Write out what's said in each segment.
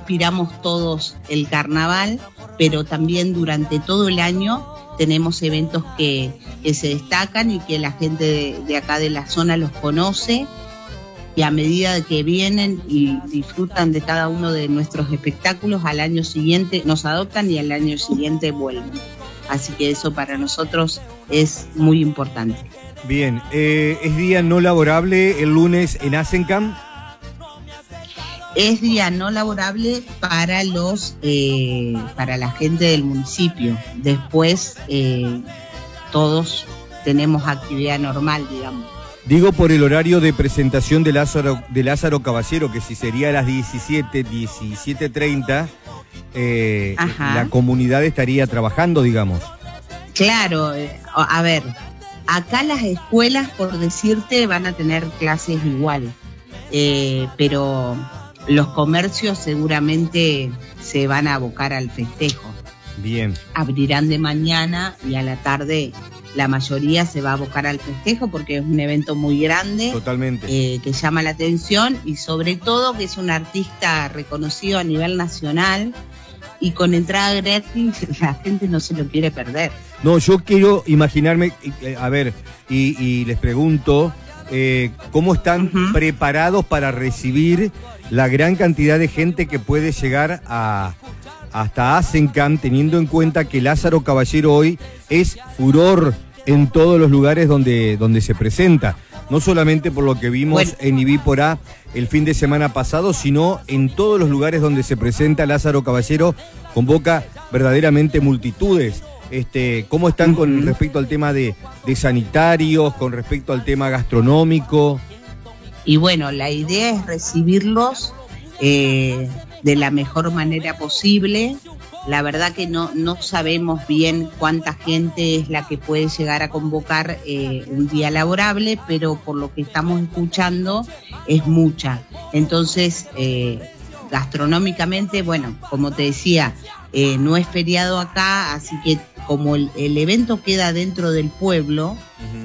respiramos todos el carnaval, pero también durante todo el año tenemos eventos que se destacan y que la gente de acá de la zona los conoce, y a medida de que vienen y disfrutan de cada uno de nuestros espectáculos, al año siguiente nos adoptan y al año siguiente vuelven. Así que eso para nosotros es muy importante. Bien, ¿es día no laborable el lunes en Asencamp? Es día no laborable para para la gente del municipio. Después todos tenemos actividad normal, digamos. Digo por el horario de presentación de Lázaro Caballero, que si sería a las 17:30, la comunidad estaría trabajando, digamos. Claro, a ver, acá las escuelas, por decirte, van a tener clases igual, pero los comercios seguramente se van a abocar al festejo. Bien. Abrirán de mañana y a la tarde la mayoría se va a abocar al festejo porque es un evento muy grande. Totalmente. Que llama la atención y sobre todo que es un artista reconocido a nivel nacional y con entrada gratis la gente no se lo quiere perder. No, yo quiero imaginarme, a ver, y les pregunto, ¿cómo están preparados para recibir la gran cantidad de gente que puede llegar hasta Asencamp, teniendo en cuenta que Lázaro Caballero hoy es furor en todos los lugares donde se presenta? No solamente por lo que vimos en Ibípora el fin de semana pasado, sino en todos los lugares donde se presenta Lázaro Caballero, convoca verdaderamente multitudes. ¿Cómo están con respecto al tema de sanitarios, con respecto al tema gastronómico? Y bueno, la idea es recibirlos de la mejor manera posible. La verdad que no sabemos bien cuánta gente es la que puede llegar a convocar un día laborable, pero por lo que estamos escuchando es mucha. Entonces, gastronómicamente, bueno, como te decía, no es feriado acá, así que como el evento queda dentro del pueblo,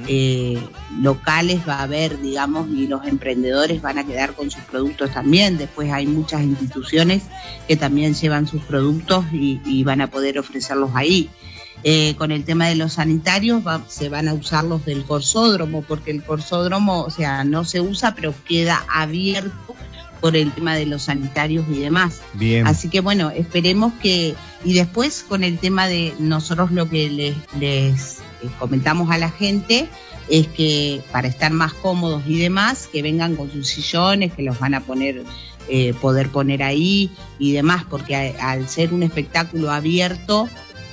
locales va a haber, digamos, y los emprendedores van a quedar con sus productos también. Después hay muchas instituciones que también llevan sus productos y van a poder ofrecerlos ahí. Con el tema de los sanitarios se van a usar los del corsódromo, porque el corsódromo, o sea, no se usa, pero queda abierto por el tema de los sanitarios y demás. Bien. Así que bueno, esperemos que... Y después con el tema de nosotros lo que les comentamos a la gente es que para estar más cómodos y demás, que vengan con sus sillones, que los van a poder poner ahí y demás, porque al ser un espectáculo abierto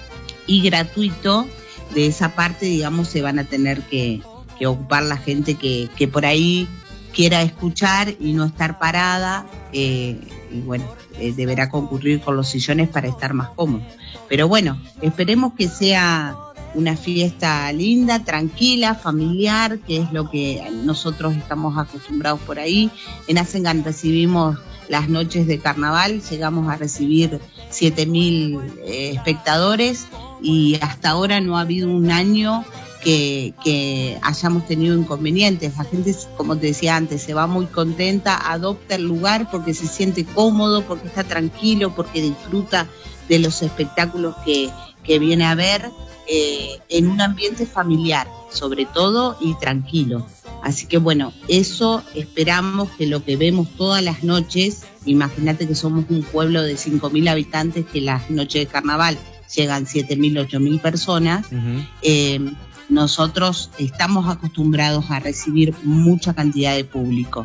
y gratuito, de esa parte, digamos, se van a tener que ocupar la gente que por ahí quiera escuchar y no estar parada, y bueno, deberá concurrir con los sillones para estar más cómodos. Pero bueno, esperemos que sea una fiesta linda, tranquila, familiar, que es lo que nosotros estamos acostumbrados por ahí. En Asencamp recibimos las noches de carnaval, llegamos a recibir 7.000 espectadores y hasta ahora no ha habido un año que hayamos tenido inconvenientes. La gente, como te decía antes, se va muy contenta, adopta el lugar porque se siente cómodo, porque está tranquilo, porque disfruta de los espectáculos que viene a ver en un ambiente familiar, sobre todo, y tranquilo. Así que bueno, eso esperamos que lo que vemos todas las noches, imagínate que somos un pueblo de 5.000 habitantes, que las noches de carnaval llegan 7.000, 8.000 personas, nosotros estamos acostumbrados a recibir mucha cantidad de público.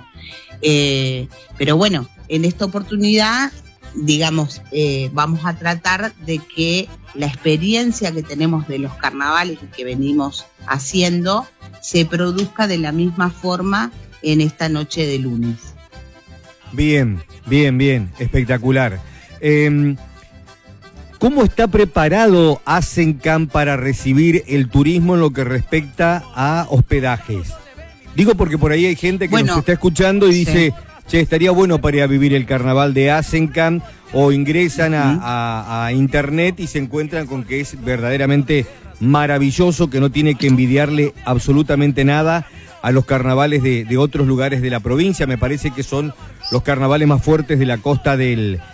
Pero bueno, en esta oportunidad, digamos, vamos a tratar de que la experiencia que tenemos de los carnavales y que venimos haciendo se produzca de la misma forma en esta noche de lunes. Bien, espectacular. ¿Cómo está preparado Asencamp para recibir el turismo en lo que respecta a hospedajes? Digo porque por ahí hay gente que nos está escuchando y dice, che, estaría bueno para ir a vivir el carnaval de Asencamp, o ingresan a internet y se encuentran con que es verdaderamente maravilloso, que no tiene que envidiarle absolutamente nada a los carnavales de otros lugares de la provincia. Me parece que son los carnavales más fuertes de la costa del